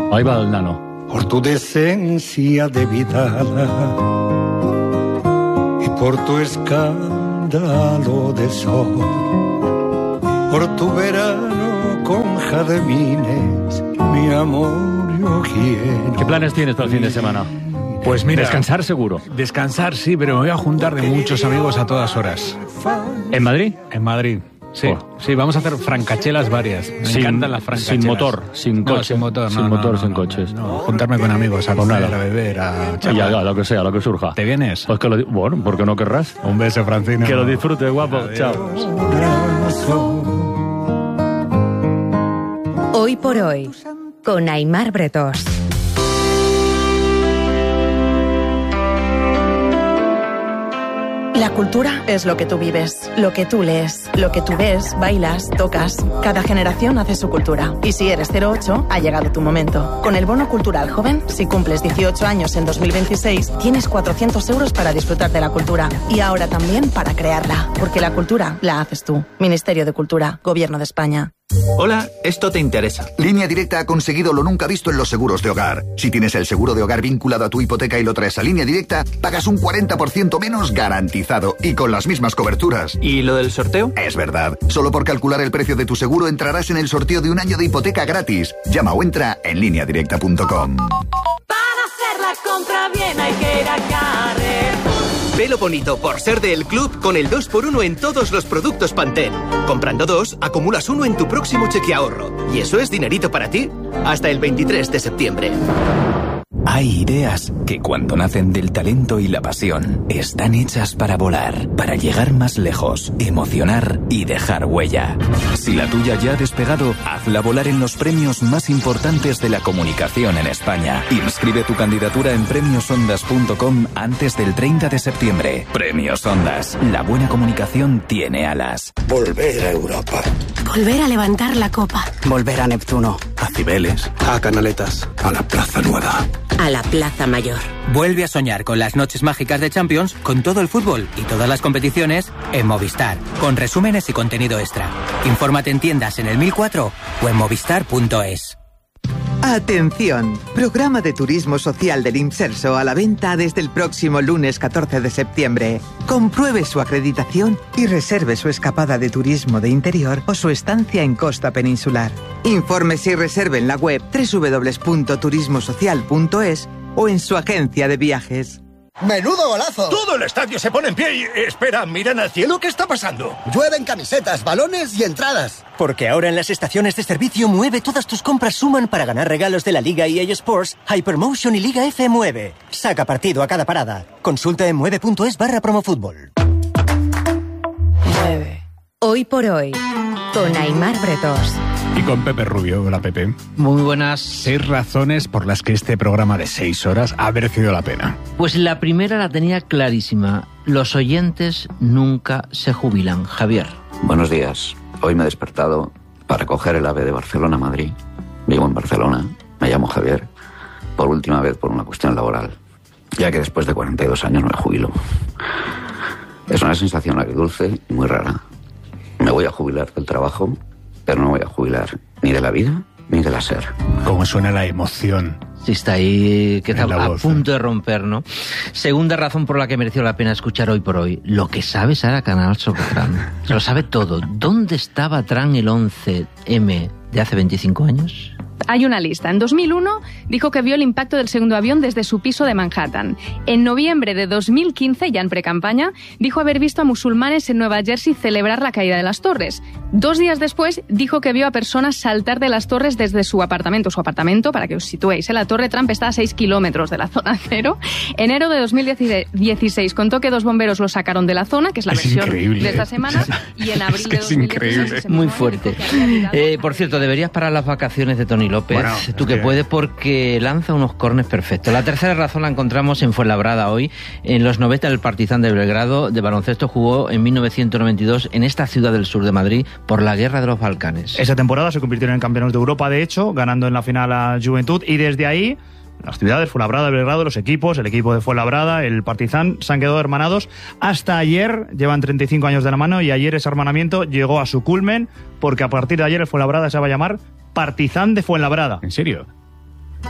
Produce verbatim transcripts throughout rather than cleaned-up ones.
Ahí va el nano. Por tu decencia de vida y por tu escándalo de sol, por tu verano con jardines, mi amor yo quiero. ¿Qué planes tienes para el fin de semana? Pues mira, descansar seguro. Descansar sí, pero me voy a juntar de muchos amigos a todas horas. ¿En Madrid? En Madrid. Sí, oh. sí, vamos a hacer francachelas varias. Me sin, encantan las francachelas. Sin motor, sin coche. No, sin motor, sin, no, motor, no, sin no, coches. No, no. Juntarme con amigos a comer, a beber, a charlar. Ya, ya, lo que sea, lo que surja. ¿Te vienes? Pues que lo, bueno, ¿por qué no querrás? Un beso, Francino. Que lo disfrutes, guapo. Adiós. Chao. Hoy por hoy, con Aimar Bretós. La cultura es lo que tú vives, lo que tú lees, lo que tú ves, bailas, tocas. Cada generación hace su cultura. Y si eres cero ocho, ha llegado tu momento. Con el Bono Cultural Joven, si cumples dieciocho años en dos mil veintiséis, tienes cuatrocientos euros para disfrutar de la cultura. Y ahora también para crearla. Porque la cultura la haces tú. Ministerio de Cultura, Gobierno de España. Hola, esto te interesa. Línea Directa ha conseguido lo nunca visto en los seguros de hogar. Si tienes el seguro de hogar vinculado a tu hipoteca y lo traes a Línea Directa, pagas un cuarenta por ciento menos garantizado y con las mismas coberturas. ¿Y lo del sorteo? Es verdad. Solo por calcular el precio de tu seguro entrarás en el sorteo de un año de hipoteca gratis. Llama o entra en línea directa punto com. Para hacer la compra bien hay que ir a Carrefour. Velo bonito por ser del club con el dos por uno en todos los productos Pantene. Comprando dos, acumulas uno en tu próximo cheque ahorro. Y eso es dinerito para ti hasta el veintitrés de septiembre. Hay ideas que cuando nacen del talento y la pasión están hechas para volar, para llegar más lejos, emocionar y dejar huella. Si la tuya ya ha despegado, hazla volar en los premios más importantes de la comunicación en España. Inscribe tu candidatura en premios ondas punto com antes del treinta de septiembre. Premios Ondas. La buena comunicación tiene alas. Volver a Europa. Volver a levantar la copa. Volver a Neptuno. A Cibeles. A Canaletas. A la Plaza Nueva. A la Plaza Mayor. Vuelve a soñar con las noches mágicas de Champions, con todo el fútbol y todas las competiciones en Movistar, con resúmenes y contenido extra. Infórmate en tiendas en el mil cuatro o en movistar punto es. Atención, programa de turismo social del Imserso a la venta desde el próximo lunes catorce de septiembre. Compruebe su acreditación y reserve su escapada de turismo de interior o su estancia en costa peninsular. Infórmese y reserve en la web doble u doble u doble u punto turismo social punto es o en su agencia de viajes. ¡Menudo golazo! Todo el estadio se pone en pie y... Espera, miran al cielo, ¿qué está pasando? Llueven camisetas, balones y entradas. Porque ahora en las estaciones de servicio Mueve todas tus compras suman para ganar regalos de la Liga E A Sports, Hypermotion y Liga F Mueve. Saca partido a cada parada. Consulta en mueve punto es barra promofútbol. Mueve. Hoy por hoy, con Aimar Bretós. Y con Pepe Rubio, hola Pepe. Muy buenas. Seis razones por las que este programa de seis horas ha merecido la pena. Pues la primera la tenía clarísima. Los oyentes nunca se jubilan. Javier. Buenos días. Hoy me he despertado para coger el AVE de Barcelona a Madrid. Vivo en Barcelona. Me llamo Javier. Por última vez por una cuestión laboral. Ya que después de cuarenta y dos años me jubilo. Es una sensación agridulce y muy rara. Me voy a jubilar del trabajo, pero no voy a jubilar ni de la vida ni de la ser. ¿Cómo suena la emoción? Sí, está ahí, que está a voz, punto de romper, ¿no? Segunda razón por la que mereció la pena escuchar Hoy por Hoy. Lo que sabe Sara Canal sobre Tran. Se lo sabe todo. ¿Dónde estaba Tran el once eme de hace veinticinco años? Hay una lista. En dos mil uno dijo que vio el impacto del segundo avión desde su piso de Manhattan. En noviembre de dos mil quince, ya en precampaña, dijo haber visto a musulmanes en Nueva Jersey celebrar la caída de las torres. Dos días después, dijo que vio a personas saltar de las torres desde su apartamento. Su apartamento, para que os situéis, ¿eh? La Torre Trump está a seis kilómetros de la zona cero. Enero de dos mil dieciséis contó que dos bomberos lo sacaron de la zona, que es la es versión increíble. de esta semana, y en abril es de dos mil dieciséis... Muy fuerte. Eh, por cierto, deberías parar las vacaciones de Tony López, bueno, tú que, que puedes, porque lanza unos corners perfectos. La tercera razón la encontramos en Fuenlabrada hoy. En los noventa el Partizan de Belgrado de baloncesto jugó en mil novecientos noventa y dos en esta ciudad del sur de Madrid por la Guerra de los Balcanes. Esa temporada se convirtieron en campeones de Europa, de hecho, ganando en la final a Juventud, y desde ahí las ciudades, Fuenlabrada, Belgrado, los equipos, el equipo de Fuenlabrada, el Partizan, se han quedado hermanados hasta ayer. Llevan treinta y cinco años de la mano y ayer ese hermanamiento llegó a su culmen, porque a partir de ayer el Fuenlabrada se va a llamar Partizan de Fuenlabrada. ¿En serio?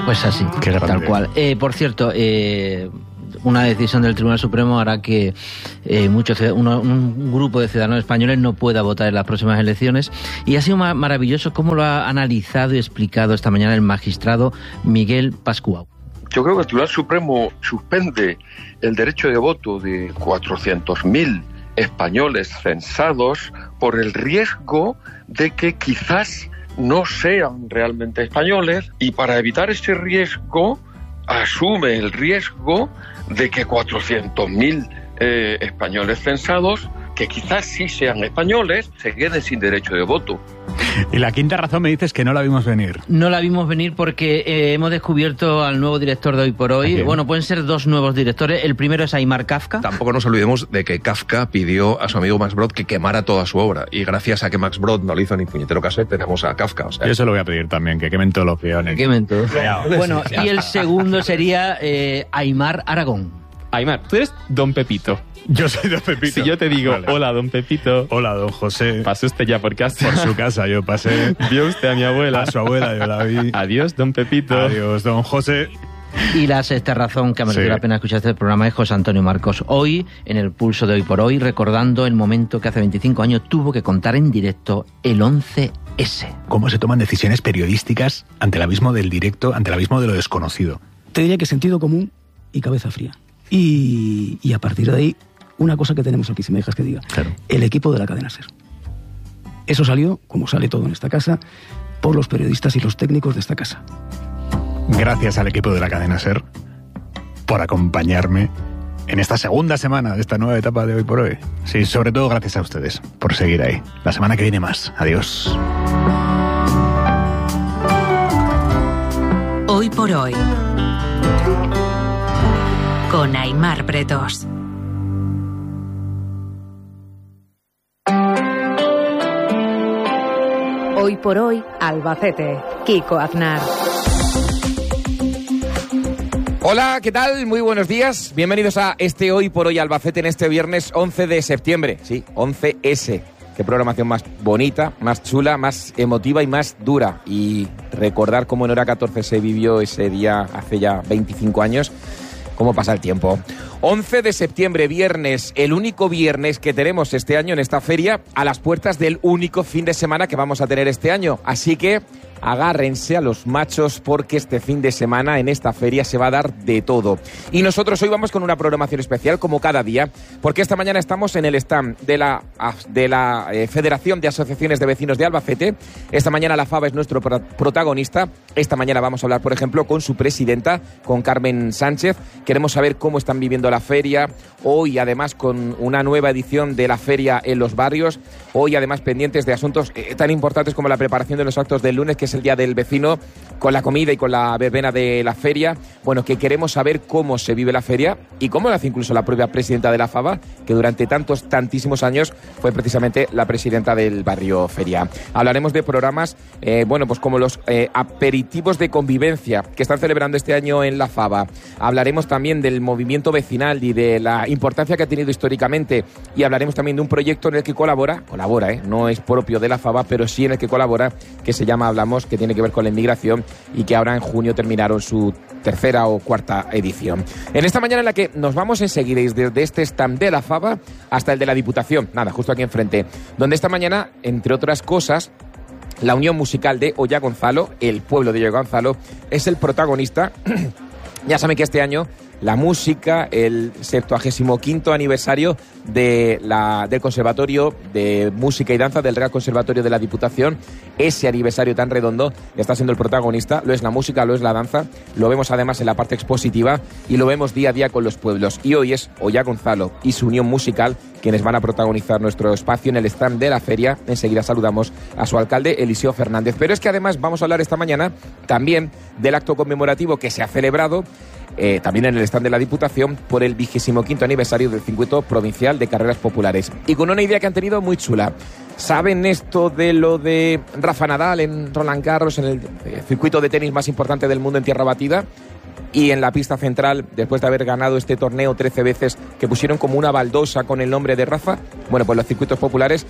Pues así, tal cual. Eh, por cierto, eh, una decisión del Tribunal Supremo hará que eh, muchos uno, un grupo de ciudadanos españoles no pueda votar en las próximas elecciones, y ha sido ma- maravilloso cómo lo ha analizado y explicado esta mañana el magistrado Miguel Pascual. Yo creo que el Tribunal Supremo suspende el derecho de voto de cuatrocientos mil españoles censados por el riesgo de que quizás no sean realmente españoles, y para evitar ese riesgo asume el riesgo de que cuatrocientos mil eh, españoles censados, que quizás sí sean españoles, se queden sin derecho de voto. Y la quinta razón me dices que no la vimos venir. No la vimos venir porque eh, hemos descubierto al nuevo director de Hoy por Hoy. Bien. Bueno, pueden ser dos nuevos directores. El primero es Aimar Kafka. Tampoco nos olvidemos de que Kafka pidió a su amigo Max Brod que quemara toda su obra, y gracias a que Max Brod no le hizo ni puñetero caso, tenemos a Kafka. O sea, Yo se lo voy a pedir también, que quemen todos los peones. Que quemen todos. Bueno, y el segundo sería eh, Aimar Aragón. Aimar, tú eres Don Pepito. Yo soy Don Pepito. Si yo te digo, Vale. hola, Don Pepito. Hola, Don José. Pasó usted ya por casa. Por su casa yo pasé. Vio usted a mi abuela. A su abuela yo la vi. Adiós, Don Pepito. Adiós, Don José. Y la sexta razón que ha merecido Sí. la pena escuchar este programa es José Antonio Marcos. Hoy, en el pulso de Hoy por Hoy, recordando el momento que hace veinticinco años tuvo que contar en directo el once ese. ¿Cómo se toman decisiones periodísticas ante el abismo del directo, ante el abismo de lo desconocido? Te diría que sentido común y cabeza fría. Y, y a partir de ahí, una cosa que tenemos aquí, si me dejas que diga. Claro. El equipo de la cadena SER. Eso salió, como sale todo en esta casa, por los periodistas y los técnicos de esta casa. Gracias al equipo de la cadena SER por acompañarme en esta segunda semana de esta nueva etapa de Hoy por Hoy. Sí, sobre todo gracias a ustedes por seguir ahí. La semana que viene más. Adiós. Hoy por Hoy. Con Aimar Bretos. Hoy por Hoy, Albacete. Kiko Aznar. Hola, ¿qué tal? Muy buenos días. Bienvenidos a este Hoy por Hoy Albacete en este viernes once de septiembre. Sí, once ese. Qué programación más bonita, más chula, más emotiva y más dura. Y recordar cómo en hora catorce se vivió ese día hace ya veinticinco años. Cómo pasa el tiempo. once de septiembre, viernes, el único viernes que tenemos este año en esta feria, a las puertas del único fin de semana que vamos a tener este año. Así que agárrense a los machos, porque este fin de semana en esta feria se va a dar de todo. Y nosotros hoy vamos con una programación especial, como cada día, porque esta mañana estamos en el stand de la, de la eh, Federación de Asociaciones de Vecinos de Albacete. Esta mañana la FAVA es nuestro pro- protagonista. Esta mañana vamos a hablar, por ejemplo, con su presidenta, con Carmen Sánchez. Queremos saber cómo están viviendo la feria. Hoy, además, con una nueva edición de la feria en los barrios. Hoy, además, pendientes de asuntos eh, tan importantes como la preparación de los actos del lunes, que es el Día del Vecino, con la comida y con la verbena de la feria. Bueno, que queremos saber cómo se vive la feria y cómo lo hace incluso la propia presidenta de la FAVA, que durante tantos, tantísimos años fue precisamente la presidenta del barrio Feria. Hablaremos de programas, eh, bueno, pues como los eh, aperitivos de convivencia que están celebrando este año en la FAVA. Hablaremos también del movimiento vecinal y de la importancia que ha tenido históricamente, y hablaremos también de un proyecto en el que colabora, colabora, ¿eh? No es propio de la FAVA, pero sí en el que colabora, que se llama Hablamos, que tiene que ver con la inmigración y que ahora en junio terminaron su tercera o cuarta edición. En esta mañana en la que nos vamos enseguida desde este stand de la FAVA hasta el de la Diputación, nada, justo aquí enfrente, donde esta mañana, entre otras cosas, la Unión Musical de Ollá Gonzalo, el pueblo de Ollá Gonzalo, es el protagonista. Ya saben que este año la música, el septuagésimo quinto aniversario de la, del Conservatorio de Música y Danza del Real Conservatorio de la Diputación, ese aniversario tan redondo está siendo el protagonista. Lo es la música, lo es la danza, lo vemos además en la parte expositiva y lo vemos día a día con los pueblos. Y hoy es Ollá Gonzalo y su Unión Musical quienes van a protagonizar nuestro espacio en el stand de la feria. Enseguida saludamos a su alcalde, Eliseo Fernández. Pero es que además vamos a hablar esta mañana también del acto conmemorativo que se ha celebrado Eh, también en el stand de la Diputación por el vigésimo quinto aniversario del circuito provincial de carreras populares. Y con una idea que han tenido muy chula. ¿Saben esto de lo de Rafa Nadal en Roland Garros, en el circuito de tenis más importante del mundo en tierra batida? Y en la pista central, después de haber ganado este torneo trece veces, que pusieron como una baldosa con el nombre de Rafa. Bueno, pues los circuitos populares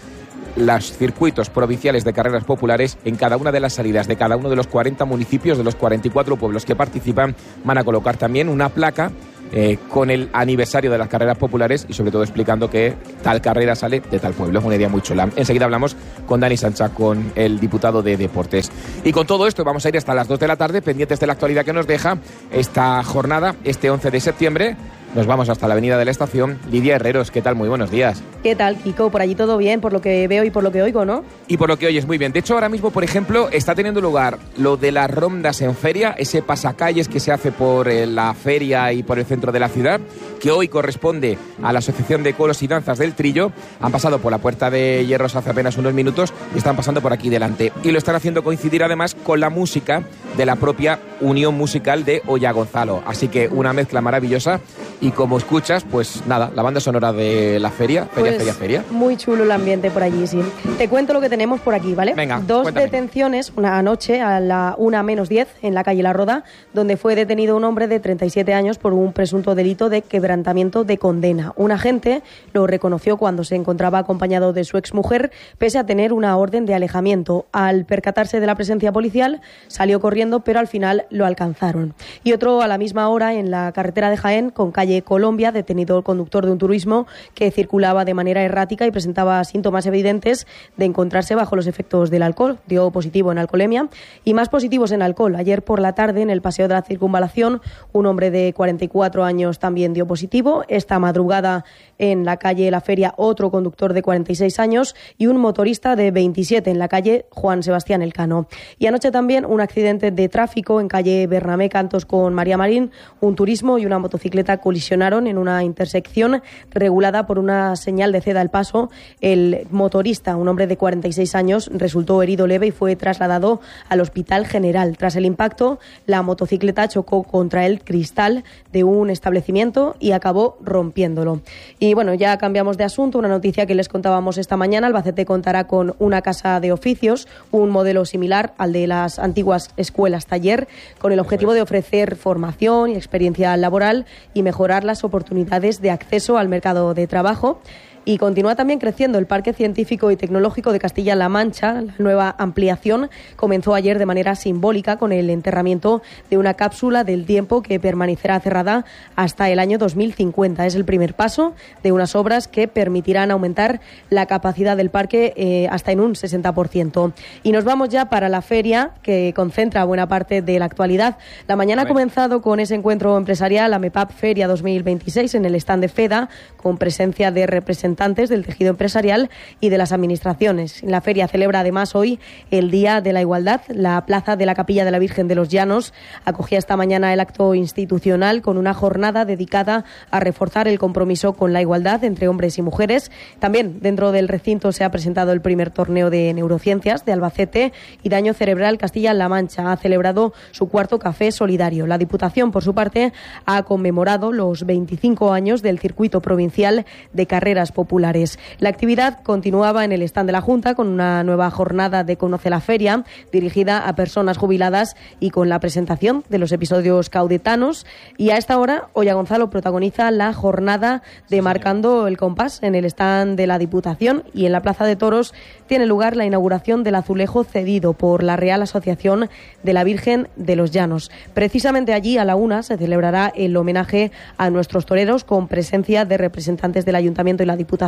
los circuitos provinciales de carreras populares en cada una de las salidas de cada uno de los cuarenta municipios, de los cuarenta y cuatro pueblos que participan. Van a colocar también una placa Eh, con el aniversario de las carreras populares y sobre todo explicando que tal carrera sale de tal pueblo. Es una idea muy chula. Enseguida hablamos con Dani Sancha, con el diputado de Deportes. Y con todo esto vamos a ir hasta las dos de la tarde, pendientes de la actualidad que nos deja esta jornada, este once de septiembre. Nos vamos hasta la avenida de la Estación. Lidia Herreros, ¿qué tal? Muy buenos días. ¿Qué tal, Kiko? Por allí todo bien, por lo que veo y por lo que oigo, ¿no? Y por lo que oyes, muy bien. De hecho, ahora mismo, por ejemplo, está teniendo lugar lo de las rondas en feria, ese pasacalles que se hace por eh, la feria y por el centro de la ciudad, que hoy corresponde a la Asociación de Coros y Danzas del Trillo. Han pasado por la Puerta de Hierros hace apenas unos minutos y están pasando por aquí delante. Y lo están haciendo coincidir además con la música de la propia Unión Musical de Oya Gonzalo. Así que una mezcla maravillosa. Y como escuchas, pues nada, la banda sonora de la feria, feria, pues, feria, feria. Muy chulo el ambiente por allí, sí. Te cuento lo que tenemos por aquí, ¿vale? Venga, Dos cuéntame. detenciones, una anoche a la una menos diez en la calle La Roda, donde fue detenido un hombre de treinta y siete años por un presunto delito de quebrantamiento de condena. Un agente lo reconoció cuando se encontraba acompañado de su exmujer, pese a tener una orden de alejamiento. Al percatarse de la presencia policial, salió corriendo, pero al final lo alcanzaron. Y otro a la misma hora en la carretera de Jaén, con calle Colombia, detenido el conductor de un turismo que circulaba de manera errática y presentaba síntomas evidentes de encontrarse bajo los efectos del alcohol. Dio positivo en alcoholemia y más positivos en alcohol. Ayer por la tarde, en el Paseo de la Circunvalación, un hombre de cuarenta y cuatro años también dio positivo. Esta madrugada, en la calle La Feria, otro conductor de cuarenta y seis años y un motorista de veintisiete en la calle Juan Sebastián Elcano. Y anoche también un accidente de tráfico en calle Bernamé Cantos con María Marín. Un turismo y una motocicleta colisionaron en una intersección regulada por una señal de ceda al paso. El motorista, un hombre de cuarenta y seis años, resultó herido leve y fue trasladado al Hospital General. Tras el impacto, la motocicleta chocó contra el cristal de un establecimiento y acabó rompiéndolo. Y bueno, ya cambiamos de asunto. Una noticia que les contábamos esta mañana. Albacete contará con una casa de oficios, un modelo similar al de las antiguas escuelas taller, con el objetivo de ofrecer formación y experiencia laboral y mejorar las oportunidades de acceso al mercado de trabajo. Y continúa también creciendo el Parque Científico y Tecnológico de Castilla-La Mancha. La nueva ampliación comenzó ayer de manera simbólica con el enterramiento de una cápsula del tiempo que permanecerá cerrada hasta el año dos mil cincuenta. Es el primer paso de unas obras que permitirán aumentar la capacidad del parque eh, hasta en un sesenta por ciento. Y nos vamos ya para la feria, que concentra buena parte de la actualidad. La mañana ha comenzado con ese encuentro empresarial, la MEPAP Feria dos mil veintiséis, en el stand de FEDA, con presencia de representantes del tejido empresarial y de las administraciones. La feria celebra además hoy el Día de la Igualdad. La plaza de la Capilla de la Virgen de los Llanos acogía esta mañana el acto institucional con una jornada dedicada a reforzar el compromiso con la igualdad entre hombres y mujeres. También dentro del recinto se ha presentado el primer torneo de neurociencias de Albacete, y Daño Cerebral Castilla-La Mancha ha celebrado su cuarto café solidario. La Diputación, por su parte, ha conmemorado los veinticinco años del circuito provincial de carreras populares. La actividad continuaba en el stand de la Junta con una nueva jornada de Conoce la Feria, dirigida a personas jubiladas y con la presentación de los episodios caudetanos. Y a esta hora, Oya Gonzalo protagoniza la jornada de Marcando el Compás en el stand de la Diputación, y en la Plaza de Toros tiene lugar la inauguración del azulejo cedido por la Real Asociación de la Virgen de los Llanos. Precisamente allí, a la una, se celebrará el homenaje a nuestros toreros con presencia de representantes del Ayuntamiento y la Diputación.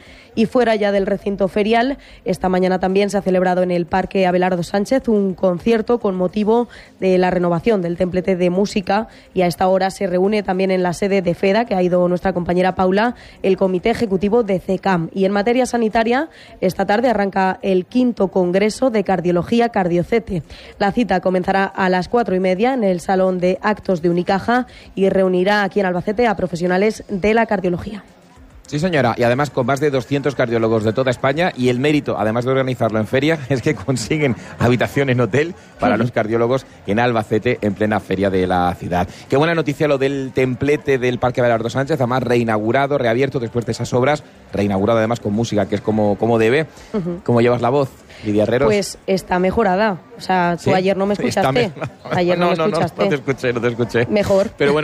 Y fuera ya del recinto ferial, esta mañana también se ha celebrado en el Parque Abelardo Sánchez un concierto con motivo de la renovación del templete de música, y a esta hora se reúne también en la sede de FEDA, que ha ido nuestra compañera Paula, el Comité Ejecutivo de CECAM. Y en materia sanitaria, esta tarde arranca el quinto Congreso de Cardiología Cardiocete. La cita comenzará a las cuatro y media en el Salón de Actos de Unicaja y reunirá aquí en Albacete a profesionales de la cardiología. Sí, señora, y además con más de doscientos cardiólogos de toda España, y el mérito, además de organizarlo en feria, es que consiguen habitación en hotel para los cardiólogos en Albacete, en plena feria de la ciudad. Qué buena noticia lo del templete del Parque Abelardo Sánchez, además reinaugurado, reabierto después de esas obras, reinaugurado además con música, que es como, como debe. Uh-huh. ¿Cómo llevas la voz, Lidia Herreros? Pues está mejorada. O sea, tú ¿Sí? ayer no me escuchaste. Me... Ayer no, no me no, escuchaste. No, no te escuché, no te escuché. Mejor. Pero bueno,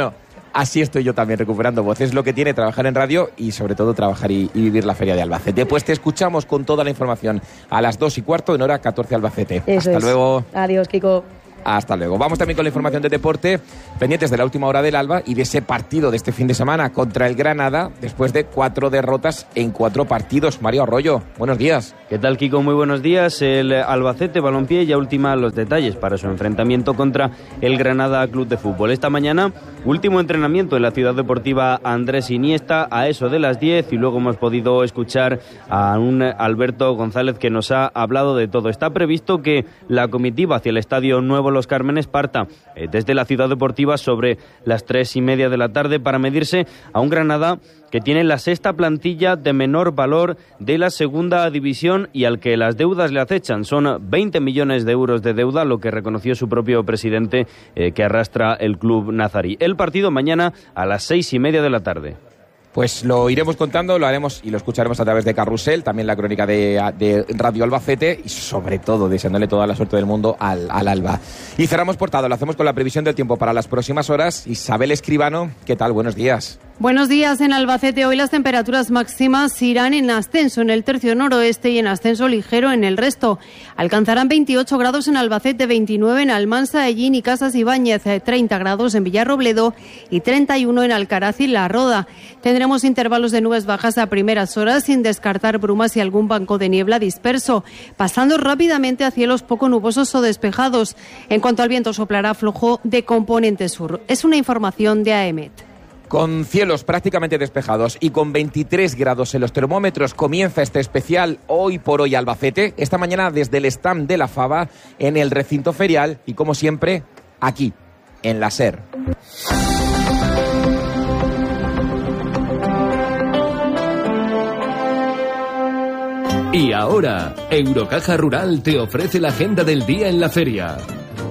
Así estoy yo también recuperando voz. Es lo que tiene trabajar en radio y sobre todo trabajar y, y vivir la Feria de Albacete. Pues te escuchamos con toda la información a las dos y cuarto en hora catorce Albacete. Eso Hasta es. luego. Adiós, Kiko. Hasta luego. Vamos también con la información de deporte, pendientes de la última hora del Alba y de ese partido de este fin de semana contra el Granada, después de cuatro derrotas en cuatro partidos. Mario Arroyo, buenos días. ¿Qué tal, Kiko? Muy buenos días. El Albacete Balompié ya ultima los detalles para su enfrentamiento contra el Granada Club de Fútbol. Esta mañana, último entrenamiento en la Ciudad Deportiva Andrés Iniesta a eso de las diez, y luego hemos podido escuchar a un Alberto González que nos ha hablado de todo. Está previsto que la comitiva hacia el Estadio Nuevo Los Cármenes parta eh, desde la Ciudad Deportiva sobre las tres y media de la tarde para medirse a un Granada que tiene la sexta plantilla de menor valor de la segunda división y al que las deudas le acechan. Son veinte millones de euros de deuda, lo que reconoció su propio presidente eh, que arrastra el club nazarí. El partido mañana a las seis y media de la tarde. Pues lo iremos contando, lo haremos y lo escucharemos a través de Carrusel, también la crónica de, de Radio Albacete y sobre todo deseándole toda la suerte del mundo al, al Alba. Y cerramos portada, lo hacemos con la previsión del tiempo para las próximas horas. Isabel Escribano, ¿qué tal? Buenos días. Buenos días. En Albacete hoy las temperaturas máximas irán en ascenso en el tercio noroeste y en ascenso ligero en el resto. Alcanzarán veintiocho grados en Albacete, veintinueve en Almansa, Hellín y Casas Ibáñez, treinta grados en Villarrobledo y treinta y uno en Alcaraz y La Roda. Tendremos intervalos de nubes bajas a primeras horas sin descartar brumas y algún banco de niebla disperso, pasando rápidamente a cielos poco nubosos o despejados. En cuanto al viento, soplará flojo de componente sur. Es una información de A E M E T. Con cielos prácticamente despejados y con veintitrés grados en los termómetros comienza este especial Hoy por Hoy Albacete. Esta mañana desde el stand de la Faba en el recinto ferial y como siempre aquí en la SER. Y ahora, Eurocaja Rural te ofrece la agenda del día en la feria.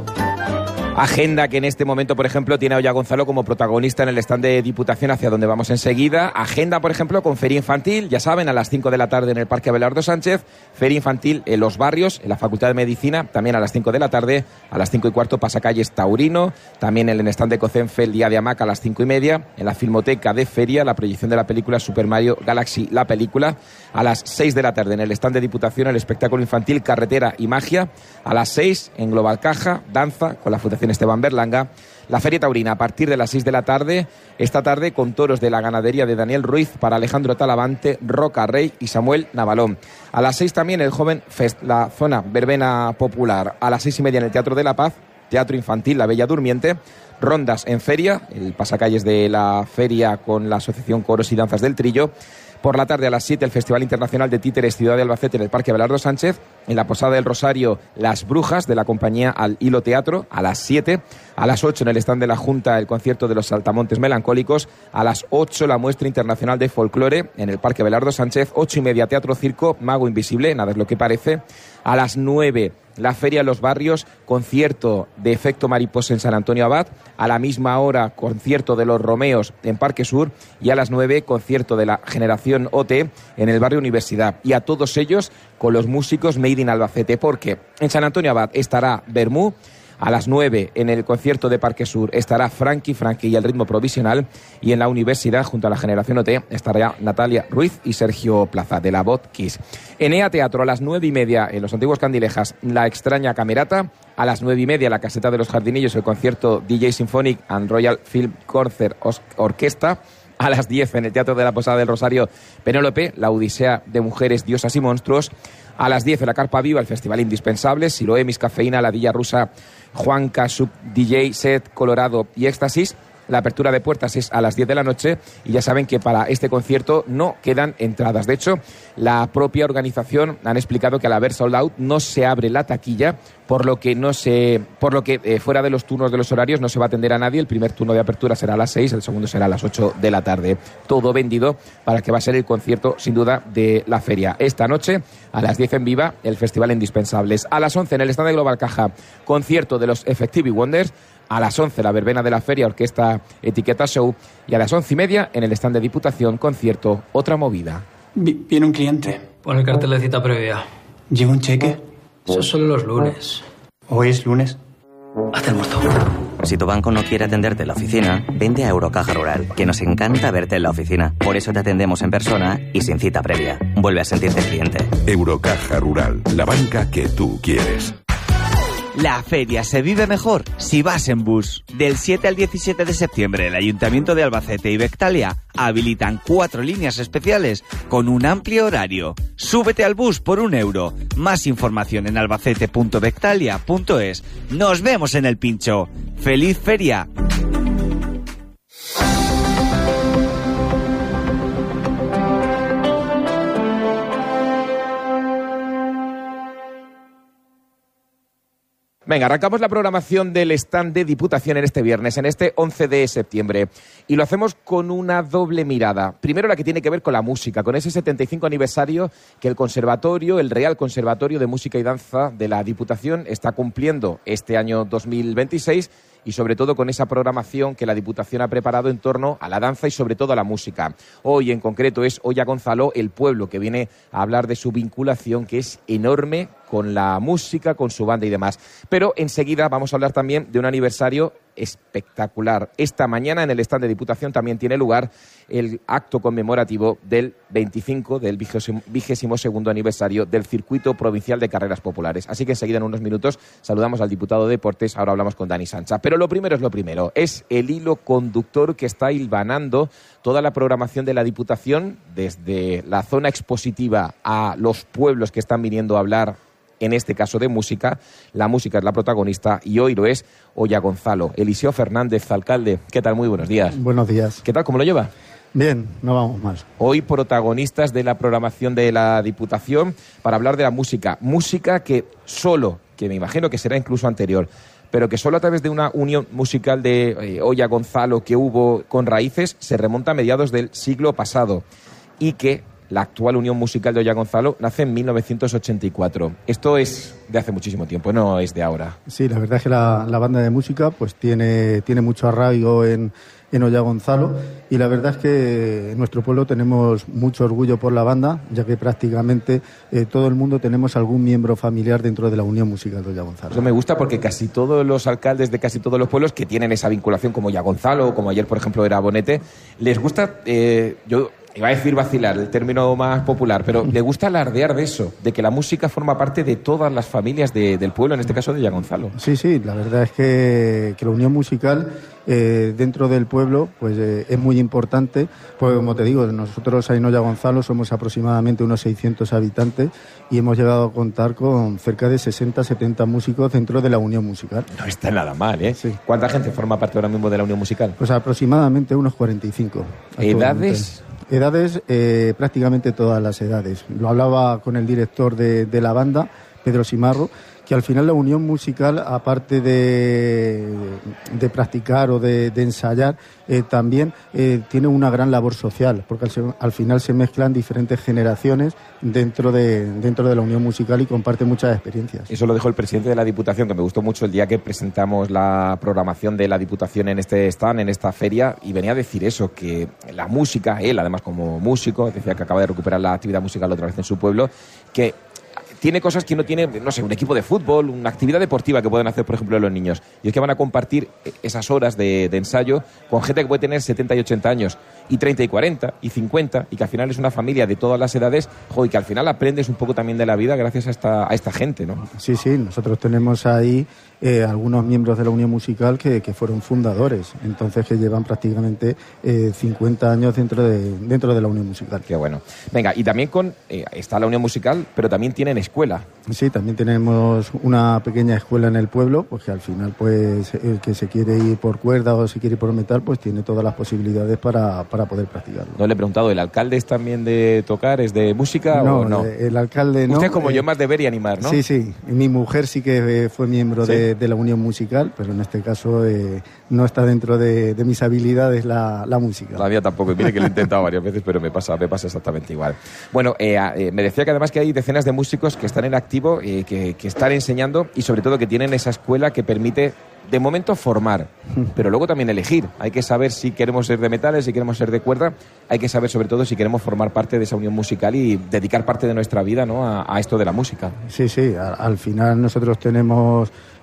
Agenda que en este momento, por ejemplo, tiene a Olla Gonzalo como protagonista en el stand de Diputación, hacia donde vamos enseguida. Agenda, por ejemplo, con Feria Infantil, ya saben, a las cinco de la tarde en el Parque Abelardo Sánchez. Feria Infantil en Los Barrios, en la Facultad de Medicina, también a las cinco de la tarde. A las cinco y cuarto, Pasacalles Taurino. También en el stand de Cocenfe, el Día de Hamaca, a las cinco y media. En la Filmoteca de Feria, la proyección de la película Super Mario Galaxy, la película. A las seis de la tarde en el stand de Diputación, el espectáculo infantil Carretera y Magia. A las seis en Global Caja, danza con la Fundación Esteban Berlanga. La Feria Taurina a partir de las seis de la tarde, esta tarde con toros de la ganadería de Daniel Ruiz para Alejandro Talavante, Roca Rey y Samuel Navalón. A las seis también el Joven Fest, la zona verbena popular. A las seis y media en el Teatro de la Paz, Teatro Infantil La Bella Durmiente. Rondas en Feria, el pasacalles de la feria con la Asociación Coros y Danzas del Trillo. Por la tarde a las siete el Festival Internacional de Títeres Ciudad de Albacete en el Parque Abelardo Sánchez. En la Posada del Rosario, Las Brujas de la compañía Al Hilo Teatro a las siete. A las ocho en el stand de la Junta el concierto de los Saltamontes Melancólicos. A las ocho la muestra internacional de folclore en el Parque Abelardo Sánchez. Ocho y media Teatro Circo, Mago Invisible, nada es lo que parece. A las nueve la Feria de los Barrios, concierto de Efecto Mariposa en San Antonio Abad. A la misma hora, concierto de los Romeos en Parque Sur. Y a las nueve, concierto de la Generación O T en el barrio Universidad. Y a todos ellos con los músicos Made in Albacete, porque en San Antonio Abad estará Bermú. A las nueve en el concierto de Parque Sur estará Frankie Frankie y el ritmo provisional. Y en la Universidad, junto a la Generación O T, estará Natalia Ruiz y Sergio Plaza de la Bot Kiss. En E A Teatro a las nueve y media en los antiguos Candilejas, La Extraña Camerata. A las nueve y media la Caseta de los Jardinillos, el concierto D J Symphonic and Royal Film Concert Orquesta. A las diez en el Teatro de la Posada del Rosario, Penélope, la Odisea de Mujeres, Diosas y Monstruos. A las diez en la Carpa Viva, el Festival Indispensable, Siloé, Miss Cafeína, La Villa Rusa, Juanca, Sub D J, Set, Colorado y Éxtasis. La apertura de puertas es a las diez de la noche y ya saben que para este concierto no quedan entradas. De hecho, la propia organización han explicado que al haber sold out no se abre la taquilla, por lo que no se, por lo que eh, fuera de los turnos de los horarios no se va a atender a nadie. El primer turno de apertura será a las seis, el segundo será a las ocho de la tarde. Todo vendido para que va a ser el concierto sin duda de la feria. Esta noche a las diez en Viva el Festival Indispensables. A las once en el stand de Global Caja, concierto de los Effective Wonders. A las once la verbena de la feria, orquesta Etiqueta Show. Y a las once y media en el stand de Diputación, concierto Otra Movida. Viene un cliente. Pon el cartel de cita previa. ¿Lleva un cheque? Eso es solo los lunes. ¿Hoy es lunes? Haz el muerto. Si tu banco no quiere atenderte en la oficina, vente a Eurocaja Rural, que nos encanta verte en la oficina. Por eso te atendemos en persona y sin cita previa. Vuelve a sentirte cliente. Eurocaja Rural, la banca que tú quieres. La feria se vive mejor si vas en bus. Del siete al diecisiete de septiembre, el Ayuntamiento de Albacete y Bectalia habilitan cuatro líneas especiales con un amplio horario. Súbete al bus por un euro. Más información en albacete punto bectalia punto es. Nos vemos en el pincho. ¡Feliz feria! Venga, arrancamos la programación del stand de Diputación en este viernes, en este once de septiembre. Y lo hacemos con una doble mirada. Primero la que tiene que ver con la música, con ese setenta y cinco aniversario que el Conservatorio, el Real Conservatorio de Música y Danza de la Diputación está cumpliendo este año dos mil veintiséis y sobre todo con esa programación que la Diputación ha preparado en torno a la danza y sobre todo a la música. Hoy en concreto es Oya Gonzalo, el pueblo, que viene a hablar de su vinculación, que es enorme con la música, con su banda y demás. Pero enseguida vamos a hablar también de un aniversario espectacular. Esta mañana en el stand de Diputación también tiene lugar el acto conmemorativo del veinticinco, del vigésimo segundo aniversario del Circuito Provincial de Carreras Populares. Así que enseguida, en unos minutos, saludamos al diputado de Deportes. Ahora hablamos con Dani Sancha. Pero lo primero es lo primero. Es el hilo conductor que está hilvanando toda la programación de la Diputación, desde la zona expositiva a los pueblos que están viniendo a hablar, en este caso de música. La música es la protagonista y hoy lo es Oya Gonzalo. Eliseo Fernández, alcalde, ¿qué tal? Muy buenos días. Buenos días. ¿Qué tal? ¿Cómo lo lleva? Bien, no vamos mal. Hoy protagonistas de la programación de la Diputación para hablar de la música. Música que solo, que me imagino que será incluso anterior, pero que solo a través de una unión musical de eh, Oya Gonzalo que hubo con raíces se remonta a mediados del siglo pasado y que la actual unión musical de Oya Gonzalo nace en mil novecientos ochenta y cuatro. Esto es de hace muchísimo tiempo, no es de ahora. Sí, la verdad es que la, la banda de música pues tiene, tiene mucho arraigo en, en Oya Gonzalo y la verdad es que en nuestro pueblo tenemos mucho orgullo por la banda, ya que prácticamente eh, todo el mundo tenemos algún miembro familiar dentro de la unión musical de Oya Gonzalo. Eso me gusta porque casi todos los alcaldes de casi todos los pueblos que tienen esa vinculación, como Oya Gonzalo, como ayer por ejemplo era Bonete, les gusta, eh, yo... iba a decir vacilar, el término más popular, pero le gusta alardear de eso, de que la música forma parte de todas las familias de, del pueblo, en este caso de Oya Gonzalo. Sí, sí, la verdad es que, que la unión musical eh, dentro del pueblo pues eh, es muy importante, pues como te digo, nosotros en Oya Gonzalo somos aproximadamente unos seiscientos habitantes y hemos llegado a contar con cerca de sesenta, setenta músicos dentro de la unión musical. No está nada mal, ¿eh? Sí. ¿Cuánta gente forma parte ahora mismo de la unión musical? Pues aproximadamente unos cuarenta y cinco. ¿Edades? Edades, eh, prácticamente todas las edades. Lo hablaba con el director de, de la banda, Pedro Simarro, que al final la unión musical, aparte de, de practicar o de, de ensayar, eh, también eh, tiene una gran labor social, porque al, al final se mezclan diferentes generaciones dentro de, dentro de la unión musical y comparten muchas experiencias. Eso lo dijo el presidente de la Diputación, que me gustó mucho el día que presentamos la programación de la Diputación en este stand, en esta feria, y venía a decir eso, que la música, él además como músico, decía que acaba de recuperar la actividad musical otra vez en su pueblo, que tiene cosas que no tiene, no sé, un equipo de fútbol, una actividad deportiva que pueden hacer, por ejemplo, los niños. Y es que van a compartir esas horas de, de ensayo con gente que puede tener setenta y ochenta años, y treinta y cuarenta, y cincuenta, y que al final es una familia de todas las edades, jo, y que al final aprendes un poco también de la vida gracias a esta, a esta gente, ¿no? Sí, sí, nosotros tenemos ahí eh, algunos miembros de la unión musical que, que fueron fundadores, entonces que llevan prácticamente eh, cincuenta años dentro de, dentro de la unión musical. Qué bueno. Venga, y también con eh, está la unión musical, pero también tienen escuela. Sí, también tenemos una pequeña escuela en el pueblo, pues que al final, pues el que se quiere ir por cuerda o se quiere ir por metal, pues tiene todas las posibilidades para, para poder practicarlo. No le he preguntado, ¿el alcalde es también de tocar, es de música no, o no? El alcalde no. Usted como eh, yo más de ver y animar, ¿no? Sí, sí. Mi mujer sí que fue miembro ¿Sí? de, de la unión musical, pero en este caso eh, no está dentro de, de mis habilidades la, la música. La mía tampoco, mire que lo he intentado varias veces, pero me pasa, me pasa exactamente igual. Bueno, eh, eh, me decía que además que hay decenas de músicos que están en activo, eh, que, que están enseñando y sobre todo que tienen esa escuela que permite de momento formar, pero luego también elegir. Hay que saber si queremos ser de metales, si queremos ser de cuerda, hay que saber sobre todo si queremos formar parte de esa unión musical y dedicar parte de nuestra vida, ¿no?, a, a esto de la música. Sí, sí, a, al final nosotros tenemos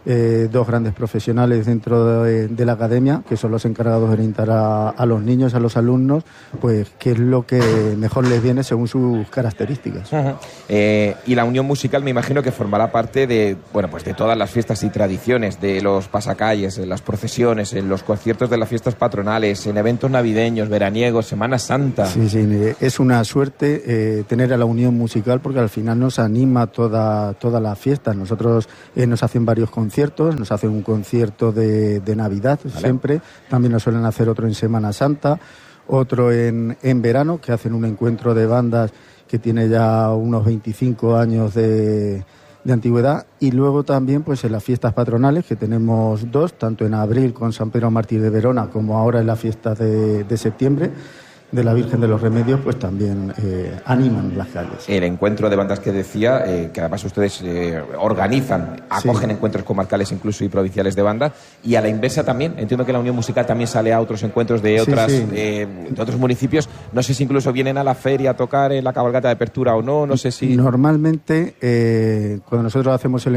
eh, dos grandes profesionales dentro de, de la academia, que son los encargados de orientar a, a los niños, a los alumnos, pues qué es lo que mejor les viene según sus características. Uh-huh. eh, y la Unión Musical me imagino que formará parte de, bueno, pues de todas las fiestas y tradiciones, de los pasacalles, en las procesiones, en los conciertos de las fiestas patronales, en eventos navideños, veraniegos, Semana Santa. Sí, sí, es una suerte eh, tener a la Unión Musical, porque al final nos anima toda, toda la fiesta. Nosotros eh, nos hacen varios conciertos, nos hacen un concierto de, de Navidad, ¿vale? Siempre, también nos suelen hacer otro en Semana Santa, otro en, en verano, que hacen un encuentro de bandas que tiene ya unos veinticinco años de, de antigüedad, y luego también pues en las fiestas patronales, que tenemos dos, tanto en abril con San Pedro Mártir de Verona, como ahora en la fiesta de, de septiembre de la Virgen de los Remedios, pues también eh, animan las calles. El encuentro de bandas que decía, eh, que además ustedes eh, organizan, acogen sí. encuentros comarcales incluso y provinciales de banda, y a la inversa también, entiendo que la Unión Musical también sale a otros encuentros de, otras, sí, sí. Eh, de otros municipios, no sé si incluso vienen a la feria a tocar en la cabalgata de apertura o no, no sé si... Normalmente, eh, cuando nosotros hacemos el